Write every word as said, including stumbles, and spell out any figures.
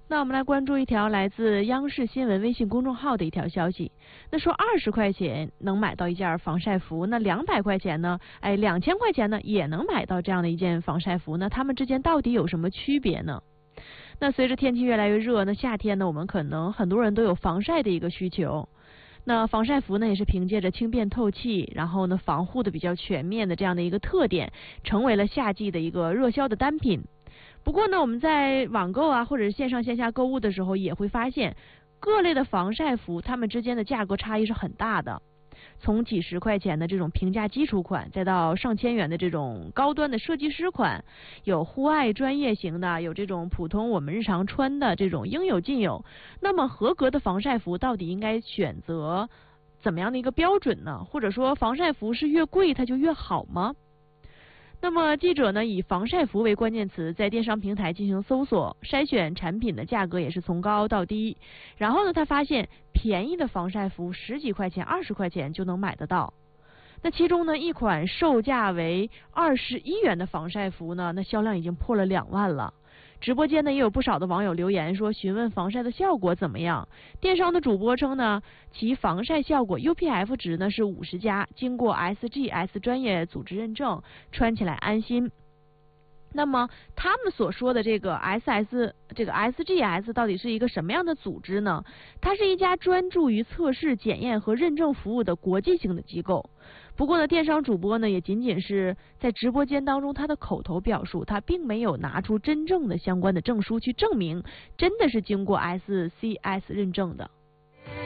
那我们来关注一条来自央视新闻微信公众号的一条消息。那说二十块钱能买到一件防晒服，那两百块钱呢？哎，两千块钱呢也能买到这样的一件防晒服。那它们之间到底有什么区别呢？那随着天气越来越热，那夏天呢，我们可能很多人都有防晒的一个需求。那防晒服呢，也是凭借着轻便透气，然后呢防护的比较全面的这样的一个特点，成为了夏季的一个热销的单品。不过呢，我们在网购啊，或者是线上线下购物的时候，也会发现各类的防晒服，它们之间的价格差异是很大的。从几十块钱的这种平价基础款，再到上千元的这种高端的设计师款，有户外专业型的，有这种普通我们日常穿的，这种应有尽有。那么合格的防晒服到底应该选择怎么样的一个标准呢？或者说防晒服是越贵它就越好吗？那么记者呢以防晒服为关键词，在电商平台进行搜索，筛选产品的价格也是从高到低。然后呢，他发现便宜的防晒服十几块钱、二十块钱就能买得到。那其中呢，一款售价为二十一元的防晒服呢，那销量已经破了两万了。直播间呢也有不少的网友留言说，询问防晒的效果怎么样。电商的主播称呢，其防晒效果 U P F 值呢是五十加，经过 S G S 专业组织认证，穿起来安心。那么他们所说的这个 S S 这个 S G S 到底是一个什么样的组织呢？它是一家专注于测试、检验和认证服务的国际性的机构。不过呢，电商主播呢也仅仅是在直播间当中他的口头表述，他并没有拿出真正的相关的证书去证明真的是经过 S C S 认证的。